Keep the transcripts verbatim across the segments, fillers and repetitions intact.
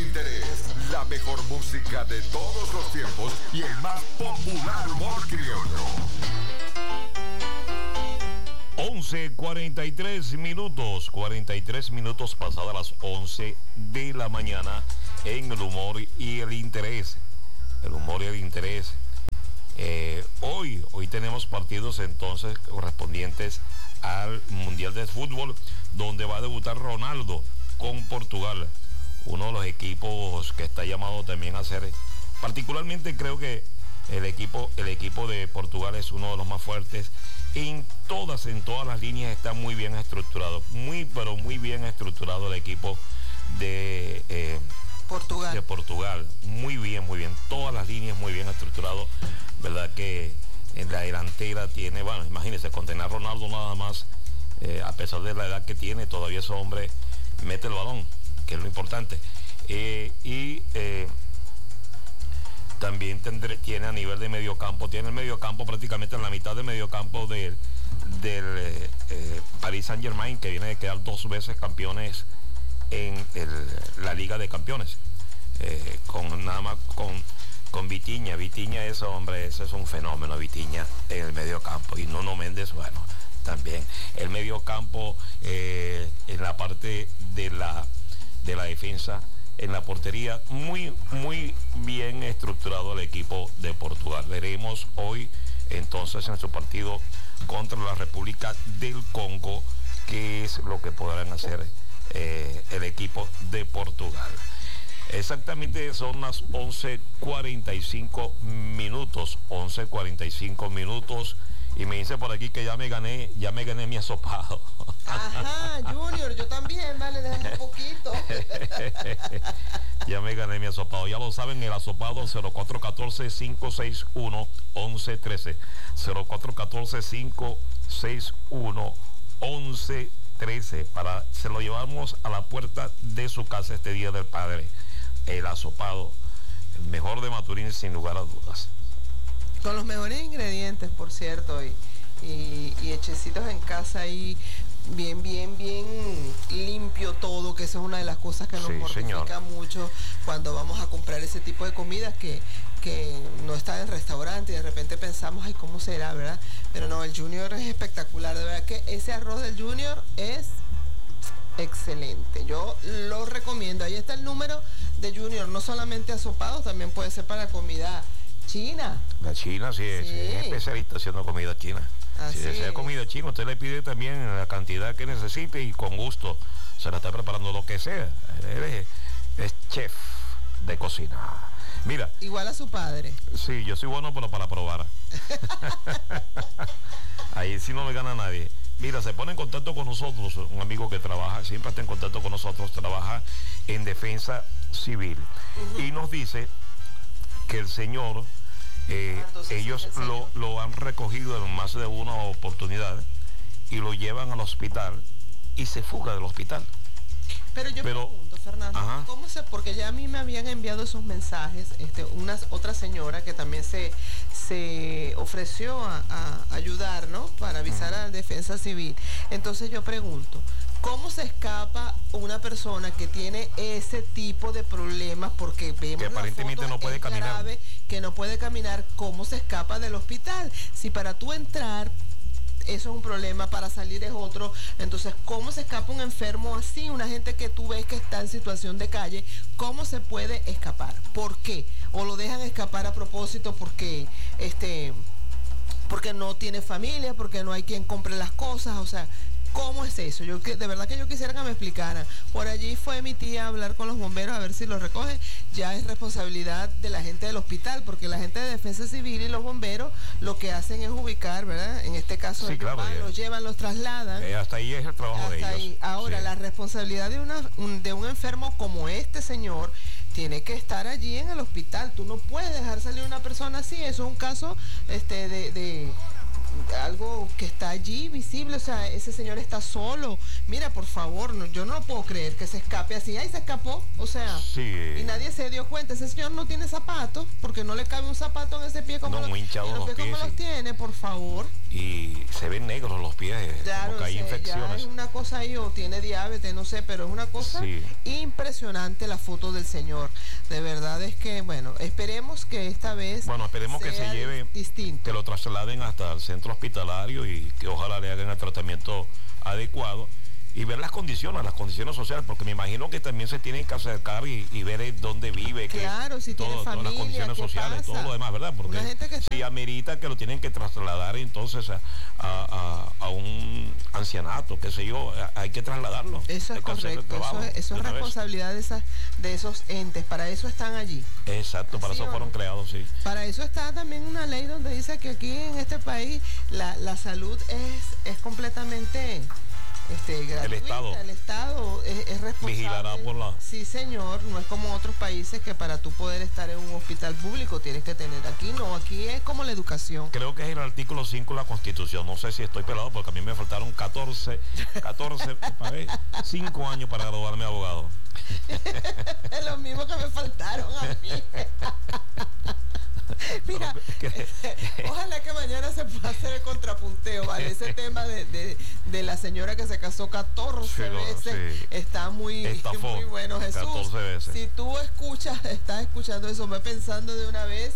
interés, la mejor música de todos los tiempos y el más popular humor criollo. once cuarenta y tres minutos, cuarenta y tres minutos pasadas las once de la mañana en el humor y el interés. El humor y el interés. Eh, hoy, hoy tenemos partidos entonces correspondientes al Mundial de Fútbol, donde va a debutar Ronaldo con Portugal, uno de los equipos que está llamado también a ser, particularmente creo que el equipo, el equipo de Portugal es uno de los más fuertes. En todas, en todas las líneas está muy bien estructurado, muy, pero muy bien estructurado el equipo de eh, Portugal. de Portugal, muy bien, muy bien, todas las líneas muy bien estructurado, verdad que en la delantera tiene, bueno, imagínense, con tener a Ronaldo nada más, eh, a pesar de la edad que tiene, todavía ese hombre mete el balón, que es lo importante, eh, y eh, también tendré, tiene a nivel de mediocampo, tiene el mediocampo prácticamente en la mitad del mediocampo del, del eh, eh, Paris Saint-Germain, que viene de quedar dos veces campeones en el, la Liga de Campeones, eh, con nada más con, con Vitinha. Vitinha es, hombre, ese es un fenómeno, Vitinha en el mediocampo, y Nuno Méndez, bueno, también el mediocampo, eh, en la parte de la, de la defensa, en la portería, muy, muy bien estructurado el equipo de Portugal. Veremos hoy, entonces, en su partido contra la República del Congo, qué es lo que podrán hacer eh, el equipo de Portugal. Exactamente son las once cuarenta y cinco minutos, once cuarenta y cinco minutos, y me dice por aquí que ya me gané, ya me gané mi asopado. Ajá, Junior, yo también, vale, déjame un poquito. Ya me gané mi asopado, ya lo saben, el asopado cero cuatro uno cuatro, cinco seis uno, once trece, cero cuatro uno cuatro, cinco seis uno, once trece, para, se lo llevamos a la puerta de su casa este Día del Padre, el asopado, el mejor de Maturín sin lugar a dudas. Con los mejores ingredientes, por cierto, y, y, y hechecitos en casa ahí, bien, bien, bien limpio todo, que eso es una de las cosas que nos Sí, mortifica señor. mucho cuando vamos a comprar ese tipo de comidas que, que no está en el restaurante y de repente pensamos, ay, ¿cómo será, verdad? Pero no, el Junior es espectacular, de verdad que ese arroz del Junior es excelente, yo lo recomiendo. Ahí está el número de Junior, no solamente asopado, también puede ser para comida china. La China sí es, Sí. es especialista haciendo comida china. Así Si desea es. comida china, usted le pide también la cantidad que necesite y con gusto se la está preparando lo que sea. Él es, es chef de cocina. Mira. Igual a su padre. Sí, yo soy bueno, pero para probar. Ahí sí no me gana nadie. Mira, se pone en contacto con nosotros un amigo que trabaja, siempre está en contacto con nosotros, trabaja en defensa civil. Uh-huh. Y nos dice que el señor, eh, ellos lo, lo han recogido en más de una oportunidad y lo llevan al hospital y se fuga del hospital. Pero yo Pero, pregunto, Fernando, ajá. ¿cómo se...? Porque ya a mí me habían enviado esos mensajes, este, una, otra señora que también se, se ofreció a, a ayudar, ¿no? Para avisar a la defensa civil. Entonces yo pregunto, ¿cómo se escapa una persona que tiene ese tipo de problemas? Porque vemos que aparentemente la foto, no puede es caminar. grave, que no puede caminar, ¿cómo se escapa del hospital? Si para tú entrar... eso es un problema, para salir es otro. Entonces, ¿cómo se escapa un enfermo así? Una gente que tú ves que está en situación de calle, ¿cómo se puede escapar? ¿Por qué? ¿O lo dejan escapar a propósito porque este porque no tiene familia, porque no hay quien compre las cosas? O sea, ¿cómo es eso? Yo de verdad que yo quisiera que me explicaran. Por allí fue mi tía a hablar con los bomberos a ver si los recogen. Ya es responsabilidad de la gente del hospital, porque la gente de defensa civil y los bomberos lo que hacen es ubicar, ¿verdad? En este caso, Sí, ellos claro, van, ya. los llevan, los trasladan. Eh, hasta ahí es el trabajo Hasta de ellos. ahí. Ahora, Sí. la responsabilidad de, una, un, de un enfermo como este señor tiene que estar allí en el hospital. Tú no puedes dejar salir una persona así. Eso es un caso este, de... de algo que está allí visible, o sea, ese señor está solo. Mira, por favor, no, yo no puedo creer que se escape así. Ahí se escapó, o sea, Sí. y nadie se dio cuenta. Ese señor no tiene zapatos, porque no le cabe un zapato en ese pie como, No, los, muy hinchado en los los pies como pies, los sí. tiene, por favor. y se ven negros los pies, claro, como que hay se, infecciones. Ya es una cosa ahí, o tiene diabetes, no sé, pero es una cosa sí. impresionante la foto del señor. De verdad es que, bueno, esperemos que esta vez Bueno, esperemos que se lleve, distinto. que lo trasladen hasta el centro hospitalario y que ojalá le hagan el tratamiento adecuado y ver las condiciones, las condiciones sociales, porque me imagino que también se tienen que acercar y, y ver dónde vive, claro, que si todo, tiene familia, todas las condiciones sociales, pasa? Todo lo demás, ¿verdad? Porque una gente que si está... amerita que lo tienen que trasladar entonces a, a, a, a un ancianato, qué sé yo, hay que trasladarlo. Eso es correcto, eso es, eso es responsabilidad de, esa, de esos entes, para eso están allí. Exacto, para ¿sí eso fueron no? creados, sí. Para eso está también una ley donde dice que aquí en este país la, la salud es, es completamente... Este, gratuita, el Estado, el Estado es, es responsable. Vigilará por la... Sí, señor, no es como otros países que para tú poder estar en un hospital público tienes que tener. Aquí no, aquí es como la educación. Creo que es el artículo cinco de la Constitución. No sé si estoy pelado porque a mí me faltaron catorce, catorce, cinco años para graduarme de abogado. Es lo mismo que me faltaron a mí. Mira, ojalá que mañana se pueda hacer el contrapunteo, ¿vale? Ese tema de, de, de la señora que se casó catorce sí, veces sí. está muy, muy bueno. Jesús, catorce veces. Si tú escuchas, estás escuchando eso, ve pensando de una vez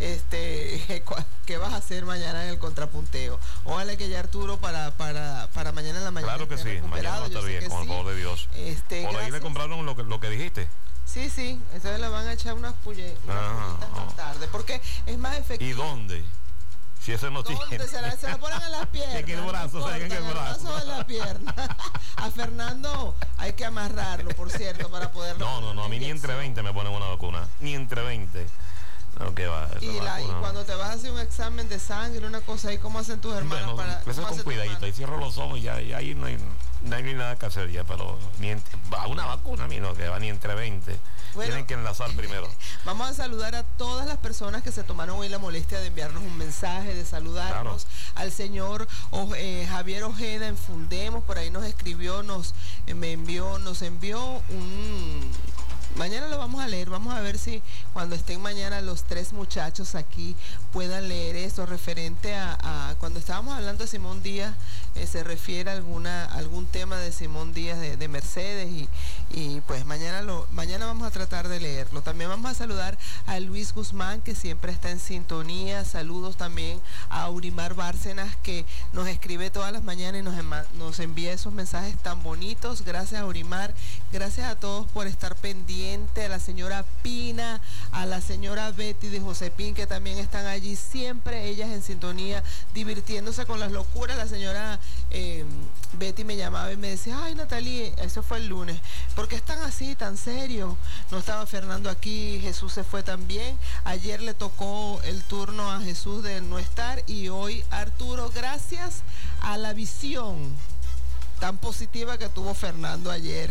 este qué vas a hacer mañana en el contrapunteo. Ojalá que ya Arturo para, para, para mañana en la mañana. Claro que sí, mañana va a estar bien, con el favor de Dios. Este, Por ahí le compraron lo que, lo que dijiste. Sí, sí, entonces le van a echar unas pullitas más tarde, porque es más efectivo. ¿Y dónde? Si ese no ¿Dónde tiene. Se la, se la ponen en las piernas. En el brazo, no o sea, en el, el brazo. brazo en la pierna. A Fernando hay que amarrarlo, por cierto, para poder... No, no, no, a mí ni entre veinte me ponen una vacuna, ni entre veinte. No, que va, y, la, y cuando te vas a hacer un examen de sangre, una cosa ahí, ¿cómo hacen tus hermanos? Bueno, para eso es con cuidadito, ahí cierro los ojos y ya, ya ahí no hay, no hay ni nada que hacer ya, pero ni en, a una vacuna, a mí no, que va ni entre veinte. Bueno, tienen que enlazar primero. Vamos a saludar a todas las personas que se tomaron hoy la molestia de enviarnos un mensaje, de saludarnos. Claro. Al señor eh, Javier Ojeda en Fundemos, por ahí nos escribió, nos eh, me envió, nos envió un... Mañana lo vamos a leer, vamos a ver si cuando estén mañana los tres muchachos aquí puedan leer esto referente a, a cuando estábamos hablando de Simón Díaz, eh, se refiere a alguna, algún tema de Simón Díaz de, de Mercedes y, y pues mañana, lo, mañana vamos a tratar de leerlo. También vamos a saludar a Luis Guzmán que siempre está en sintonía, saludos también a Aurimar Bárcenas que nos escribe todas las mañanas y nos, nos envía esos mensajes tan bonitos. Gracias Aurimar, gracias a todos por estar pendientes, a la señora Pina, a la señora Betty de Josepín que también están allí, siempre ellas en sintonía, divirtiéndose con las locuras. La señora eh, Betty me llamaba y me decía, ay Natalie, eso fue el lunes, ¿por qué están así, tan serios? No estaba Fernando aquí, Jesús se fue también, ayer le tocó el turno a Jesús de no estar y hoy Arturo, gracias a la visión tan positiva que tuvo Fernando ayer.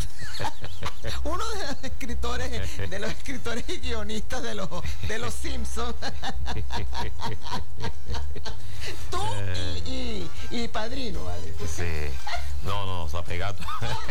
Uno de los escritores, de los escritores y guionistas de los de los Simpsons. Tú y, y, y Padrino, ¿vale? Sí. No, no, Zapegato.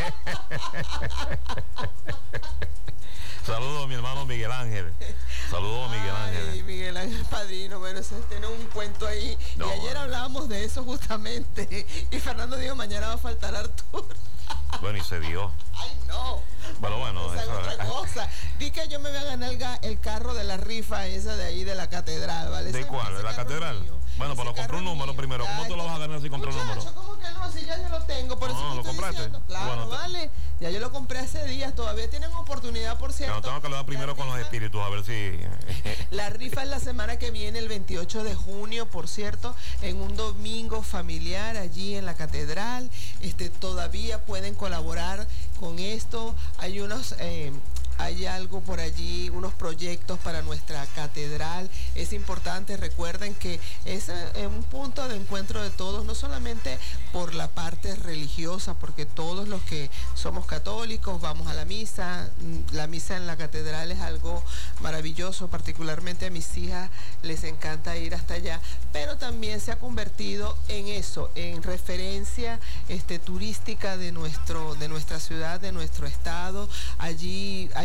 Saludos a mi hermano Miguel Ángel. Saludos a Miguel Ángel. Ay, Miguel Ángel Padrino, bueno, eso tiene un cuento ahí. No, y ayer hablábamos de eso justamente. Y Fernando dijo, mañana va a faltar Arturo. Bueno, y se dio. Ay, no. Pero bueno, esa eso es otra cosa. Di que yo me voy a ganar el, el carro de la rifa esa de ahí de la catedral, ¿vale? ¿De ese, cuál? ¿De la catedral? Mío. Bueno, pero compré un número mío. primero. ¿Cómo tú lo vas a ganar si compré un número? ¿Cómo que no? Si ya yo lo tengo. Por no, eso ¿lo compraste? Diciendo. Claro, bueno, vale. Ya yo lo compré hace días. Todavía tienen oportunidad, por cierto. No, tengo que hablar primero con los espíritus, a ver si... La rifa es la semana que viene, el veintiocho de junio, por cierto, en un domingo familiar allí en la catedral. Este, todavía pueden colaborar con esto. Hay unos... Eh, hay algo por allí, unos proyectos para nuestra catedral. Es importante, recuerden que es eh, un punto de encuentro de todos, no solamente por la parte religiosa, porque todos los que somos católicos vamos a la misa. La misa en la catedral es algo maravilloso, particularmente a mis hijas les encanta ir hasta allá, pero también se ha convertido en eso, en referencia este, turística de, nuestro, de nuestra ciudad, de nuestro estado. Allí hay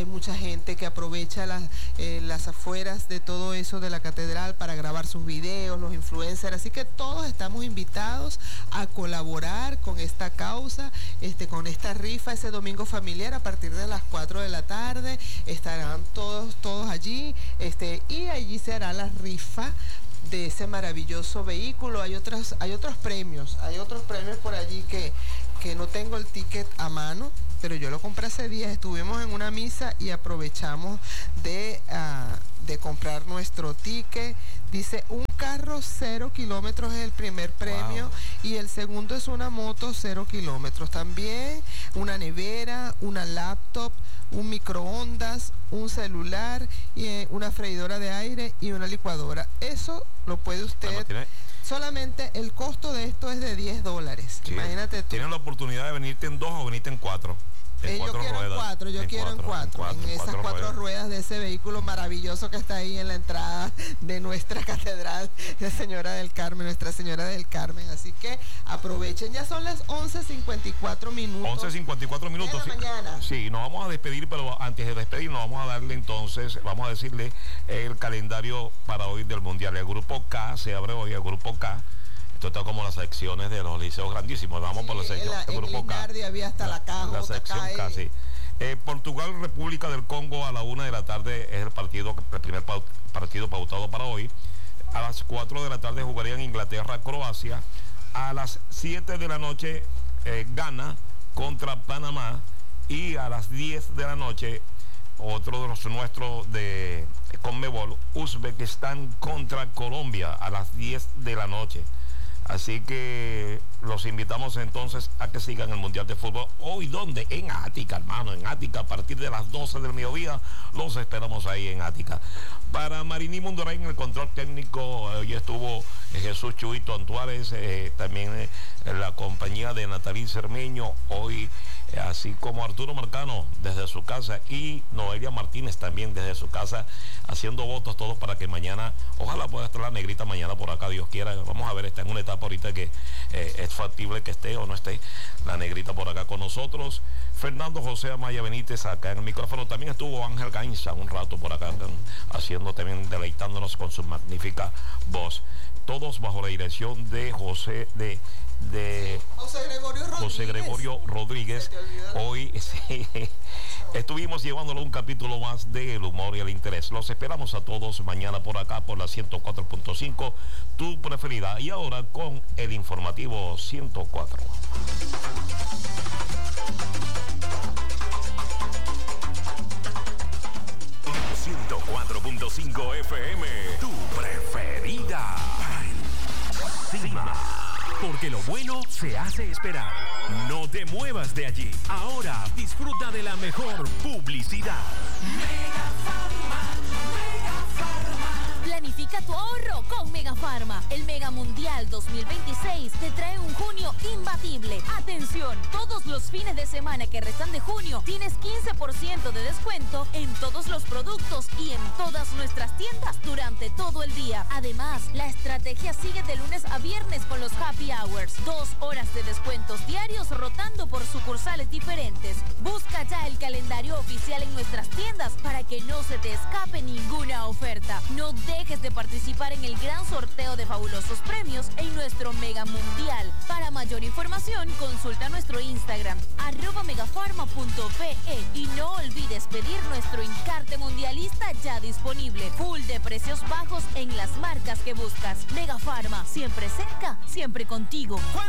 hay mucha gente que aprovecha las, eh, las afueras de todo eso de la catedral para grabar sus videos, los influencers, así que todos estamos invitados a colaborar con esta causa, este, con esta rifa ese domingo familiar a partir de las cuatro de la tarde, estarán todos, todos allí, este, y allí se hará la rifa de ese maravilloso vehículo. Hay otros, hay otros premios, hay otros premios por allí que, que no tengo el ticket a mano, pero yo lo compré hace días, estuvimos en una misa y aprovechamos de, uh, de comprar nuestro ticket. Dice, un carro cero kilómetros es el primer premio. Wow. Y el segundo es una moto cero kilómetros. También una nevera, una laptop, un microondas, un celular, y, eh, una freidora de aire y una licuadora. Eso lo puede usted... Solamente el costo de esto es de diez dólares. Sí. Imagínate tú. Tienes la oportunidad de venirte en dos o venirte en cuatro. En eh, cuatro yo quiero ruedas. en cuatro, yo en quiero cuatro, en cuatro. En, cuatro, en, en esas cuatro, cuatro ruedas. ruedas de ese vehículo maravilloso que está ahí en la entrada de nuestra catedral de Señora del Carmen, Nuestra Señora del Carmen. Así que aprovechen, ya son las once cincuenta y cuatro minutos. once cincuenta y cuatro minutos. De la sí, mañana. Sí, nos vamos a despedir, pero antes de despedirnos vamos a darle entonces, vamos a decirle el calendario para hoy del Mundial. El grupo K se abre hoy, el grupo K. Esto está como las secciones de los liceos grandísimos. Vamos sí, por la sección. El, el grupo K. Había hasta la, la caja. La sección K, sí. Eh, Portugal, República del Congo, a la una de la tarde es el partido, el primer paut, partido pautado para hoy. A las cuatro de la tarde jugarían Inglaterra, Croacia. A las siete de la noche, eh, Ghana contra Panamá. Y a las diez de la noche, otro de los nuestros de Conmebol, Uzbekistán contra Colombia, a las diez de la noche. Así que los invitamos entonces a que sigan el Mundial de Fútbol. Hoy, ¿dónde? En Ática, hermano, en Ática, a partir de las doce del mediodía, los esperamos ahí en Ática. Para Mariní Mundoray en el control técnico, hoy estuvo eh, Jesús Chuito Antuárez, eh, también eh, en la compañía de Natalí Cermeño, hoy, eh, así como Arturo Marcano desde su casa y Noelia Martínez también desde su casa, haciendo votos todos para que mañana, ojalá pueda estar la negrita mañana por acá, Dios quiera. Vamos a ver, está en una etapa ahorita que eh, es factible que esté o no esté la negrita por acá con nosotros. Fernando José Amaya Benítez acá en el micrófono. También estuvo Ángel Gainza un rato por acá, haciendo también, deleitándonos con su magnífica voz. Todos bajo la dirección de José de, de José Gregorio Rodríguez. José Gregorio Rodríguez. Hoy sí, estuvimos llevándolo un capítulo más de El Humor y el Interés. Los esperamos a todos mañana por acá por la ciento cuatro punto cinco, tu preferida. Y ahora con el informativo ciento cuatro. ciento cuatro punto cinco F M, tu preferida. Encima. Porque lo bueno se hace esperar. No te muevas de allí. Ahora disfruta de la mejor publicidad. Mega Pharma, Mega Pharma. Planifica tu ahorro con Mega Pharma. El Mega Mundial dos mil veintiséis te trae un junio imbatible. Atención, todos los fines de semana que restan de junio tienes quince por ciento de descuento en todos los productos y en todas nuestras tiendas durante todo el día. Además, la estrategia sigue de lunes a viernes con los Happy Hours. Dos horas de descuentos diarios rotando por sucursales diferentes. Busca ya el calendario oficial en nuestras tiendas para que no se te escape ninguna oferta. No dejes de participar en el gran sorteo de fabulosos premios en nuestro Mega Mundial. Para mayor información, consulta nuestro Instagram, arroba megafarma punto pe. Y no olvides pedir nuestro encarte mundialista ya disponible. Full de precios bajos en las marcas que buscas. Mega Pharma, siempre cerca, siempre contigo.